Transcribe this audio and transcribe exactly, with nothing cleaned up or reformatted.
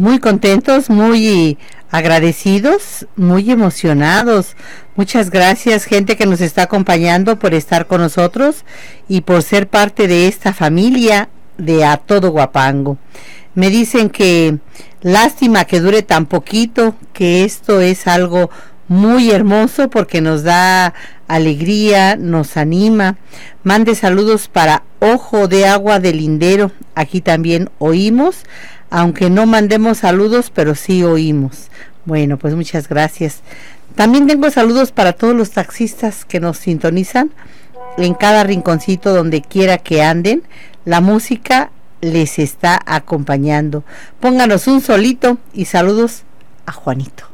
muy contentos, muy agradecidos, muy emocionados. Muchas gracias, gente que nos está acompañando, por estar con nosotros y por ser parte de esta familia de A Todo Huapango. Me dicen que lástima que dure tan poquito, que esto es algo muy hermoso porque nos da alegría, nos anima. Mande saludos para Ojo de Agua del Lindero, aquí también oímos, aunque no mandemos saludos, pero sí oímos. Bueno, pues muchas gracias. También tengo saludos para todos los taxistas que nos sintonizan en cada rinconcito, donde quiera que anden. La música les está acompañando. Pónganos un solito y saludos a Juanito.